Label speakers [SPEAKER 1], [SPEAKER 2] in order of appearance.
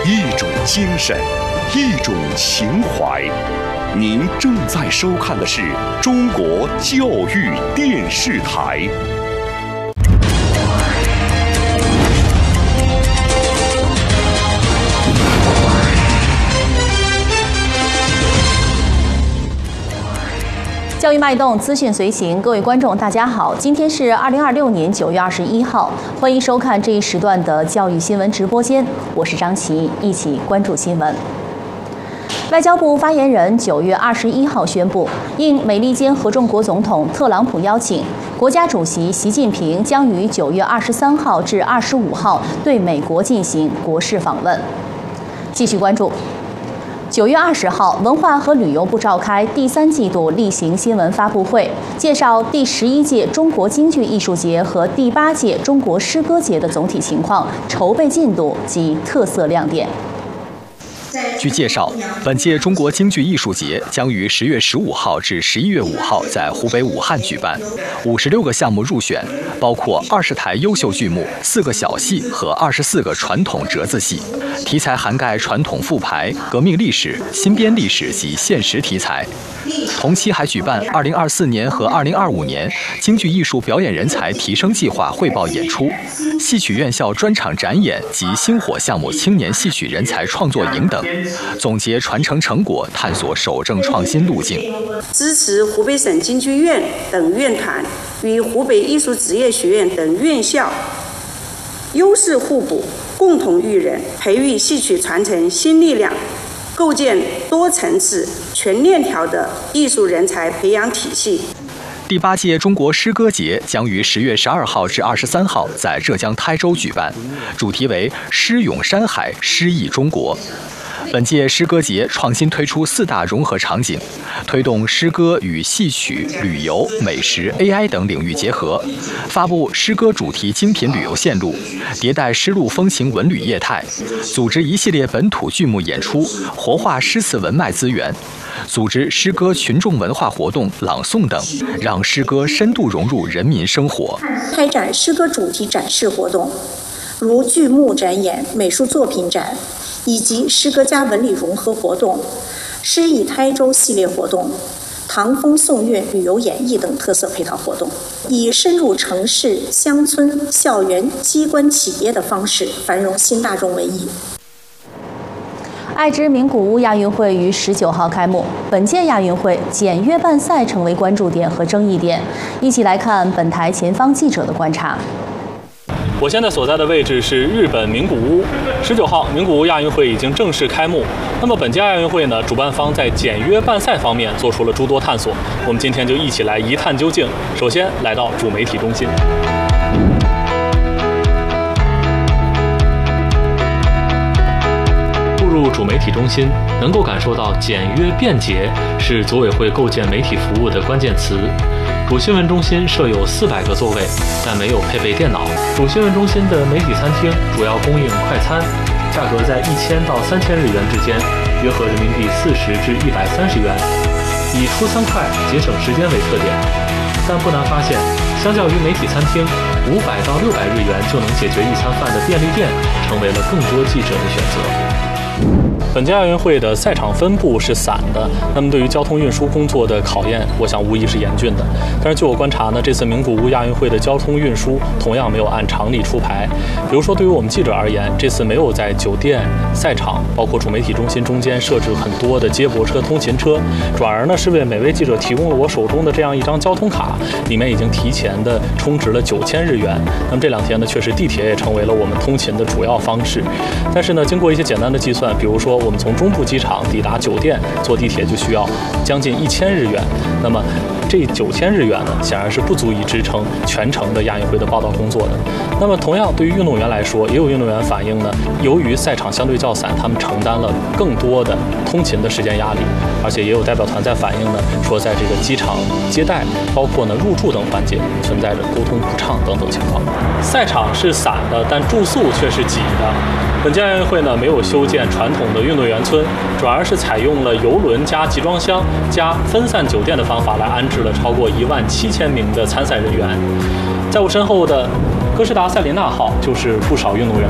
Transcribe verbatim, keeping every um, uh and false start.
[SPEAKER 1] 一种精神，一种情怀。您正在收看的是中国教育电视台。
[SPEAKER 2] 教育脉动，资讯随行。各位观众，大家好，今天是二零二六年九月二十一号，欢迎收看这一时段的教育新闻直播间，我是张琪，一起关注新闻。外交部发言人九月二十一号宣布，应美利坚合众国总统特朗普邀请，国家主席习近平将于九月二十三号至二十五号对美国进行国事访问。继续关注。九月二十号，文化和旅游部召开第三季度例行新闻发布会，介绍第十一届中国京剧艺术节和第八届中国诗歌节的总体情况、筹备进度及特色亮点。
[SPEAKER 3] 据介绍，本届中国京剧艺术节将于十月十五号至十一月五号在湖北武汉举办，五十六个项目入选，包括二十台优秀剧目、四个小戏和二十四个传统折子戏，题材涵盖传统复排、革命历史、新编历史及现实题材。同期还举办二零二四年和二零二五年京剧艺术表演人才提升计划汇报演出、戏曲院校专场展演及星火项目青年戏曲人才创作营等，总结传承成果，探索守正创新路径。
[SPEAKER 4] 支持湖北省京剧院等院团与湖北艺术职业学院等院校优势互补，共同育人，培育戏曲传承新力量，构建多层次、全链条的艺术人才培养体系。
[SPEAKER 3] 第八届中国诗歌节将于十月十二号至二十三号在浙江台州举办，主题为“诗咏山海，诗意中国”。本届诗歌节创新推出四大融合场景，推动诗歌与戏曲、旅游、美食、A I 等领域结合，发布诗歌主题精品旅游线路，迭代诗路风情文旅业态，组织一系列本土剧目演出，活化诗词文脉资源，组织诗歌群众文化活动、朗诵等，让诗歌深度融入人民生活。
[SPEAKER 5] 开展诗歌主题展示活动，如剧目展演、美术作品展，以及诗歌加文旅融合活动、诗意台州系列活动、唐风颂乐旅游演绎等特色配套活动，以深入城市、乡村、校园、机关企业的方式繁荣新大众文艺。
[SPEAKER 2] 爱知名古屋亚运会于十九号开幕，本届亚运会简约办赛成为关注点和争议点。一起来看本台前方记者的观察。
[SPEAKER 6] 我现在所在的位置是日本名古屋。十九号，名古屋亚运会已经正式开幕。那么本届亚运会呢，主办方在简约办赛方面做出了诸多探索。我们今天就一起来一探究竟。首先来到主媒体中心。步入主媒体中心，能够感受到简约便捷是组委会构建媒体服务的关键词。主新闻中心设有四百个座位，但没有配备电脑。主新闻中心的媒体餐厅主要供应快餐，价格在一千到三千日元之间，约合人民币四十至一百三十元，以出餐快、节省时间为特点。但不难发现，相较于媒体餐厅，五百到六百日元就能解决一餐饭的便利店，成为了更多记者的选择。本届亚运会的赛场分布是散的，那么对于交通运输工作的考验，我想无疑是严峻的。但是据我观察呢，这次名古屋亚运会的交通运输同样没有按常理出牌。比如说，对于我们记者而言，这次没有在酒店、赛场，包括主媒体中心中间设置很多的接驳车、通勤车，转而呢是为每位记者提供了我手中的这样一张交通卡，里面已经提前的充值了九千日元。那么这两天呢，确实地铁也成为了我们通勤的主要方式。但是呢，经过一些简单的计算，比如说我们从中部机场抵达酒店坐地铁就需要将近一千日元，那么这九千日元呢，显然是不足以支撑全程的亚运会的报道工作的。那么同样对于运动员来说，也有运动员反映呢，由于赛场相对较散，他们承担了更多的通勤的时间压力，而且也有代表团在反映呢，说在这个机场接待，包括呢入住等环节存在着沟通不畅等等情况。赛场是散的，但住宿却是挤的。本届亚运会呢，没有修建传统的运动员村，转而是采用了邮轮加集装箱加分散酒店的方法来安置了超过一万七千名的参赛人员。在我身后的哥斯达塞琳娜号就是不少运动员